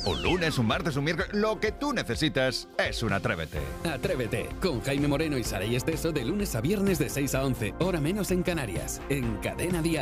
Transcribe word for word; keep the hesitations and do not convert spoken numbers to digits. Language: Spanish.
Un lunes, un martes, un miércoles, lo que tú necesitas es un Atrévete. Atrévete, con Jaime Moreno y Saray Esteso de lunes a viernes de seis a once, hora menos en Canarias, en Cadena Dial.